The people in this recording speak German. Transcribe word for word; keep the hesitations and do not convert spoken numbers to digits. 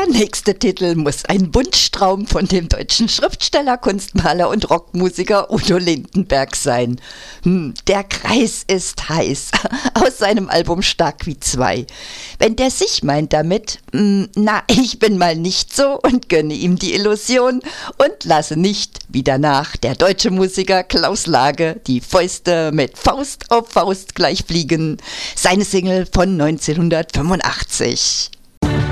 Der nächste Titel muss ein Wunschtraum von dem deutschen Schriftsteller, Kunstmaler und Rockmusiker Udo Lindenberg sein. Hm, der Kreis ist heiß, aus seinem Album Stark wie zwei. Wenn der sich meint damit, hm, na, ich bin mal nicht so und gönne ihm die Illusion und lasse nicht, wie danach der deutsche Musiker Klaus Lage, die Fäuste mit Faust auf Faust gleich fliegen. Seine Single von neunzehnhundertfünfundachtzig.